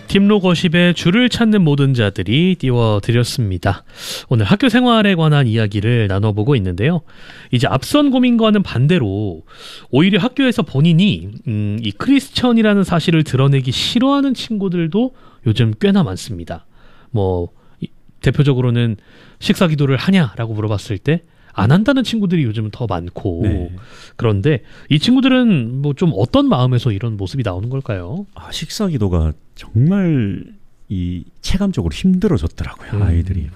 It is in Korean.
팀로거십에 줄을 찾는 모든 자들이 띄워드렸습니다. 오늘 학교 생활에 관한 이야기를 나눠보고 있는데요. 이제 앞선 고민과는 반대로 오히려 학교에서 본인이 이 크리스천이라는 사실을 드러내기 싫어하는 친구들도 요즘 꽤나 많습니다. 대표적으로는 식사 기도를 하냐라고 물어봤을 때 안 한다는 친구들이 요즘은 더 많고 네. 그런데 이 친구들은 좀 어떤 마음에서 이런 모습이 나오는 걸까요? 식사 기도가 정말 이 체감적으로 힘들어졌더라고요. 아이들이